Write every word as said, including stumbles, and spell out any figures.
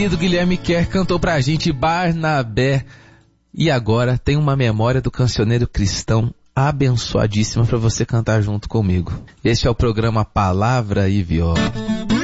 O Guilherme Kerr cantou pra gente Barnabé. E agora tem uma memória do cancioneiro cristão abençoadíssima para você cantar junto comigo. Este é o programa Palavra e Viola.